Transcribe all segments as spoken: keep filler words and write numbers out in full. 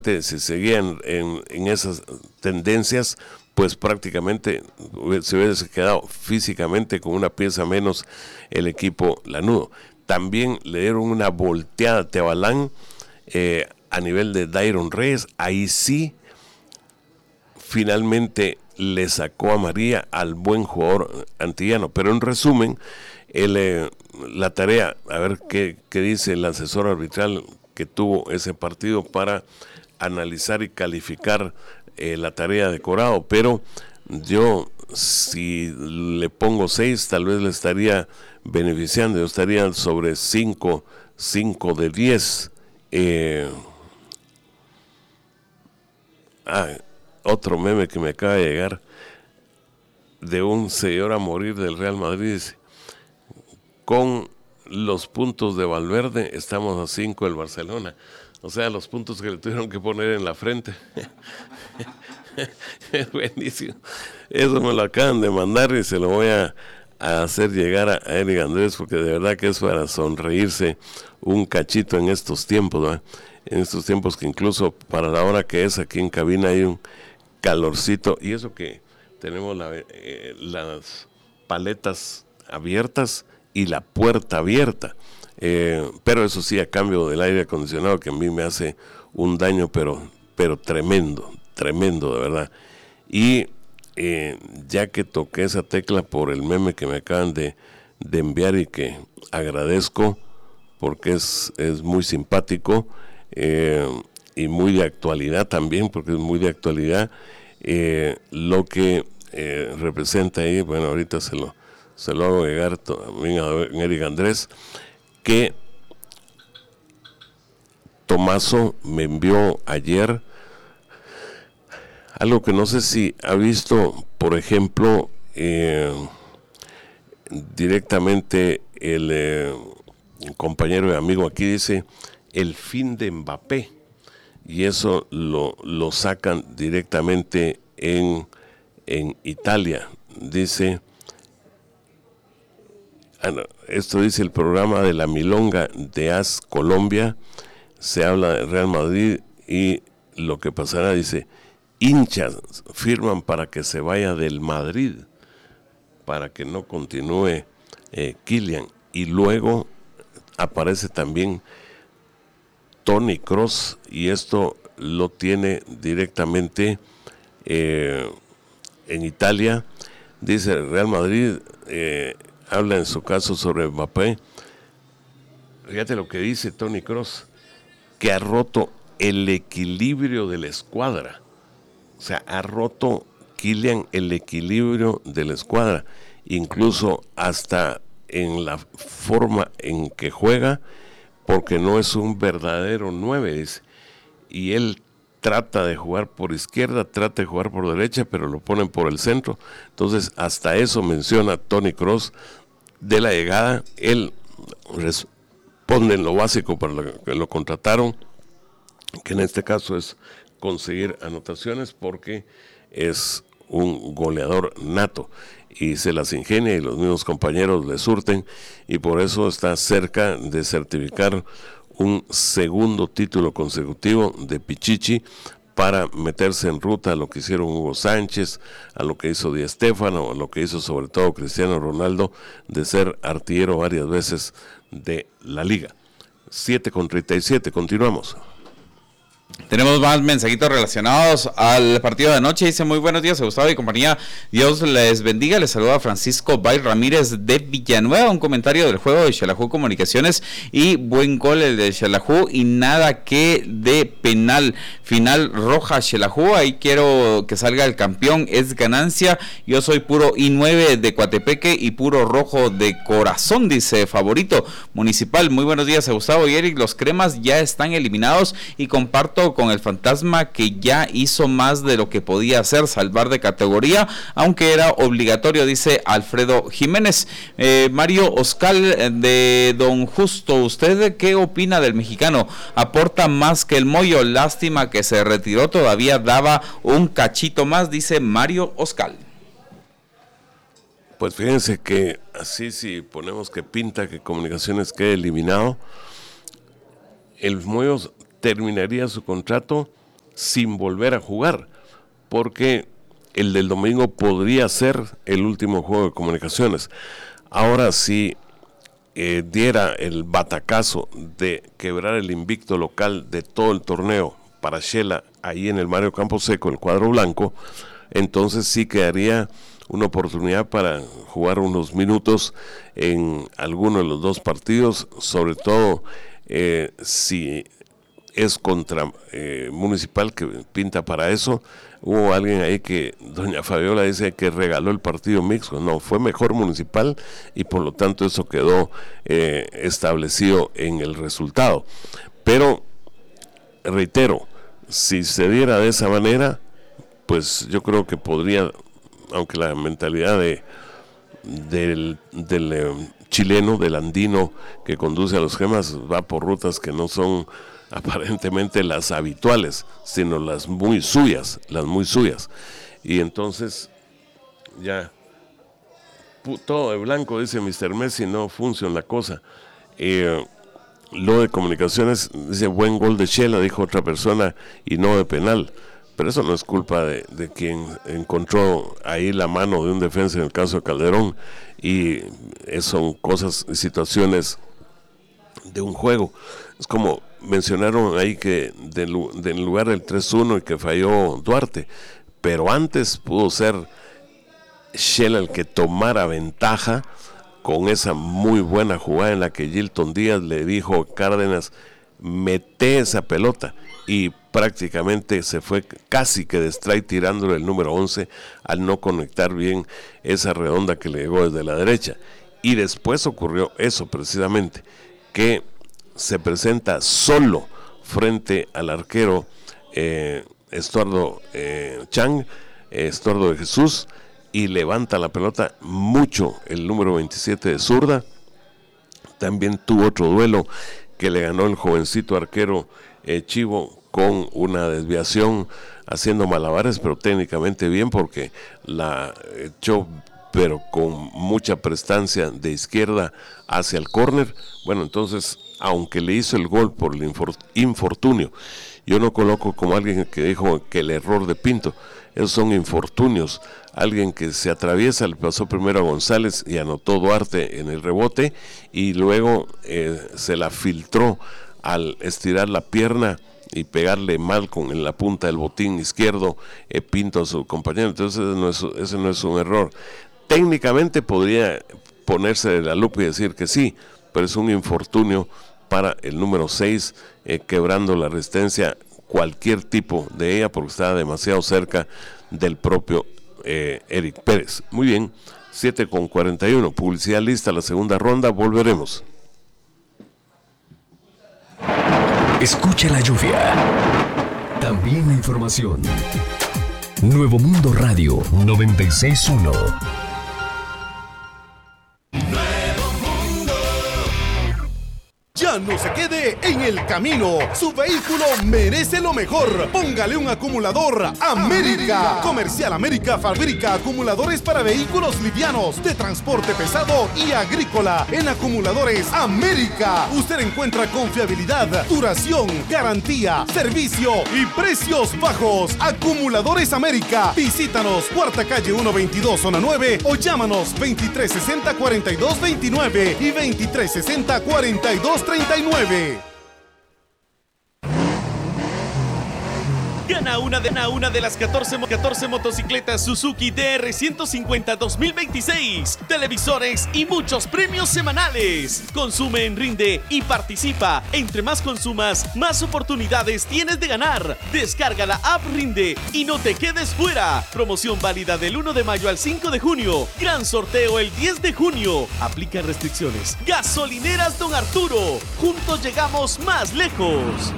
si seguían en, en esas tendencias, pues prácticamente se hubiese quedado físicamente con una pieza menos el equipo lanudo. También le dieron una volteada a Tebalán eh, a nivel de Dairon Reyes. Ahí sí, finalmente le sacó a María al buen jugador antillano. Pero en resumen, el, eh, la tarea, a ver qué, qué dice el asesor arbitral que tuvo ese partido para analizar y calificar eh, la tarea de Corado, pero yo si le pongo seis tal vez le estaría beneficiando, yo estaría sobre cinco de diez. Eh, ah, otro meme que me acaba de llegar de un señor a morir del Real Madrid, dice, con los puntos de Valverde estamos a cinco del Barcelona. O sea, los puntos que le tuvieron que poner en la frente. Es buenísimo. Eso me lo acaban de mandar y se lo voy a, a hacer llegar a, a Eric Andrés, porque de verdad que es para sonreírse un cachito en estos tiempos, ¿verdad? En estos tiempos que incluso para la hora que es aquí en cabina hay un calorcito. Y eso que tenemos la, eh, las paletas abiertas y la puerta abierta. Eh, pero eso sí, a cambio del aire acondicionado, que a mí me hace un daño, pero, pero tremendo, tremendo, de verdad. Y eh, ya que toqué esa tecla por el meme que me acaban de, de enviar y que agradezco, porque es, es muy simpático eh, y muy de actualidad también, porque es muy de actualidad, eh, lo que eh, representa ahí, bueno, ahorita se lo, se lo hago llegar también a Eric Andrés, que Tomaso me envió ayer algo que no sé si ha visto, por ejemplo, eh, directamente el eh, compañero y amigo aquí dice el fin de Mbappé, y eso lo, lo sacan directamente en, en Italia. Dice, ah, no, esto dice el programa de la Milonga de A S Colombia, se habla de Real Madrid y lo que pasará, dice, hinchas firman para que se vaya del Madrid, para que no continúe eh, Kylian, y luego aparece también Toni Kroos, y esto lo tiene directamente eh, en Italia. Dice Real Madrid, eh, habla en su caso sobre Mbappé. Fíjate lo que dice Toni Kroos, que ha roto el equilibrio de la escuadra. O sea, ha roto Kylian el equilibrio de la escuadra, incluso hasta en la forma en que juega, porque no es un verdadero nueve, dice. Y él trata de jugar por izquierda, trata de jugar por derecha, pero lo ponen por el centro. Entonces, hasta eso menciona Toni Kroos de la llegada. Él responde en lo básico para lo que lo contrataron, que en este caso es conseguir anotaciones, porque es un goleador nato y se las ingenia y los mismos compañeros le surten, y por eso está cerca de certificar un segundo título consecutivo de Pichichi para meterse en ruta a lo que hicieron Hugo Sánchez, a lo que hizo Di Stéfano, a lo que hizo sobre todo Cristiano Ronaldo, de ser artillero varias veces de la liga. siete con treinta y siete, continuamos. Tenemos más mensajitos relacionados al partido de anoche. Dice, muy buenos días, Gustavo y compañía. Dios les bendiga. Les saluda Francisco Bay Ramírez de Villanueva. Un comentario del juego de Xelajú Comunicaciones y buen gol el de Xelajú y nada que de penal. Final roja Xelajú. Ahí quiero que salga el campeón. Es ganancia. Yo soy puro I nueve de Coatepeque y puro rojo de corazón, dice favorito municipal. Muy buenos días, Gustavo y Eric. Los cremas ya están eliminados y comparto con el fantasma que ya hizo más de lo que podía hacer, salvar de categoría, aunque era obligatorio, dice Alfredo Jiménez. eh, Mario Oscal de Don Justo, ¿usted qué opina del mexicano? Aporta más que el Moyo, lástima que se retiró, todavía daba un cachito más, dice Mario Oscal. Pues fíjense que así, si ponemos que pinta que Comunicaciones quede eliminado, el Moyo terminaría su contrato sin volver a jugar, porque el del domingo podría ser el último juego de Comunicaciones. Ahora, si eh, diera el batacazo de quebrar el invicto local de todo el torneo para Shela, ahí en el Mario Camposeco, el cuadro blanco, entonces sí quedaría una oportunidad para jugar unos minutos en alguno de los dos partidos, sobre todo eh, si es contra eh, Municipal, que pinta para eso. Hubo alguien ahí que, doña Fabiola dice que regaló el partido mixto. No, fue mejor Municipal y por lo tanto eso quedó eh, establecido en el resultado. Pero, reitero, si se diera de esa manera, pues yo creo que podría, aunque la mentalidad de del, del eh, chileno, del andino que conduce a los Gemas, va por rutas que no son aparentemente las habituales, sino las muy suyas, las muy suyas. Y entonces, ya, todo de blanco, dice mister Messi, no funciona la cosa. Eh, lo de Comunicaciones, dice, buen gol de Shela, dijo otra persona, y no de penal. Pero eso no es culpa de, de quien encontró ahí la mano de un defensa en el caso de Calderón, y son cosas, situaciones de un juego. Es como mencionaron ahí que de, de en lugar del tres uno y que falló Duarte, pero antes pudo ser Shela el que tomara ventaja con esa muy buena jugada en la que Gilton Díaz le dijo a Cárdenas, mete esa pelota, y prácticamente se fue casi que de strike tirándole el número once al no conectar bien esa redonda que le llegó desde la derecha. Y después ocurrió eso precisamente, que se presenta solo frente al arquero eh, Estuardo eh, Chang, eh, Estuardo de Jesús, y levanta la pelota mucho el número veintisiete de zurda. También tuvo otro duelo que le ganó el jovencito arquero eh, Chivo con una desviación haciendo malabares, pero técnicamente bien porque la echó pero con mucha prestancia de izquierda hacia el córner. Bueno, entonces, aunque le hizo el gol por el infortunio, yo no coloco como alguien que dijo que el error de Pinto, esos son infortunios. Alguien que se atraviesa, le pasó primero a González y anotó Duarte en el rebote, y luego eh, se la filtró al estirar la pierna y pegarle mal con en la punta del botín izquierdo eh, Pinto a su compañero. Entonces ese no, es, ese no es un error. Técnicamente podría ponerse de la lupa y decir que sí, pero es un infortunio para el número seis, eh, quebrando la resistencia, cualquier tipo de ella, porque está demasiado cerca del propio eh, Eric Pérez. Muy bien, siete con cuarenta y uno, publicidad lista, la segunda ronda, volveremos. Escucha la lluvia, también la información. Nuevo Mundo Radio noventa y seis punto uno. Ya no se quede en el camino. Su vehículo merece lo mejor. Póngale un acumulador América. América. Comercial América fabrica acumuladores para vehículos livianos, de transporte pesado y agrícola. En Acumuladores América usted encuentra confiabilidad, duración, garantía, servicio y precios bajos. Acumuladores América. Visítanos, Cuarta Calle ciento veintidós, Zona nueve, o llámanos veintitrés sesenta, cuarenta y dos veintinueve y veintitrés sesenta, cuarenta y dos treinta y nueve. Gana una de, una, una de las catorce, catorce motocicletas Suzuki D R ciento cincuenta dos mil veintiséis, televisores y muchos premios semanales. Consume en Rinde y participa. Entre más consumas, más oportunidades tienes de ganar. Descarga la app Rinde y no te quedes fuera. Promoción válida del uno de mayo al cinco de junio. Gran sorteo el diez de junio. Aplican restricciones. Gasolineras Don Arturo. Juntos llegamos más lejos.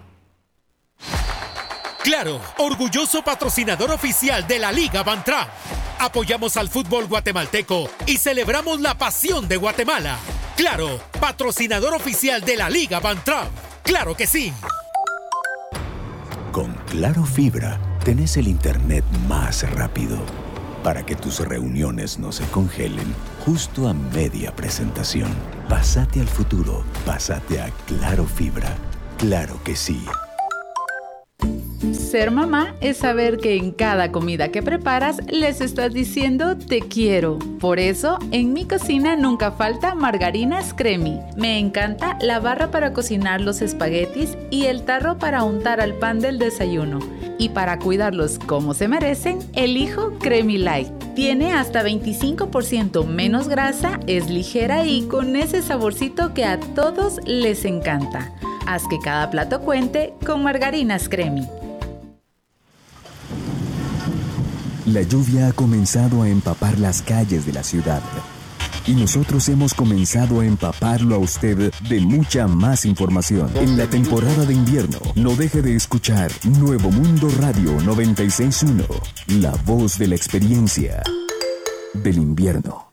Claro, orgulloso patrocinador oficial de la Liga Bantra. Apoyamos al fútbol guatemalteco y celebramos la pasión de Guatemala. Claro, patrocinador oficial de la Liga Bantra. ¡Claro que sí! Con Claro Fibra, tenés el internet más rápido para que tus reuniones no se congelen justo a media presentación. Pásate al futuro, pásate a Claro Fibra. ¡Claro que sí! Ser mamá es saber que en cada comida que preparas les estás diciendo te quiero. Por eso, en mi cocina nunca falta Margarinas Cremi. Me encanta la barra para cocinar los espaguetis y el tarro para untar al pan del desayuno. Y para cuidarlos como se merecen, elijo Cremi Light. Tiene hasta veinticinco por ciento menos grasa, es ligera y con ese saborcito que a todos les encanta. Haz que cada plato cuente con Margarinas Cremi. La lluvia ha comenzado a empapar las calles de la ciudad. Y nosotros hemos comenzado a empaparlo a usted de mucha más información. En la temporada de invierno, no deje de escuchar Nuevo Mundo Radio noventa y seis punto uno, la voz de la experiencia del invierno.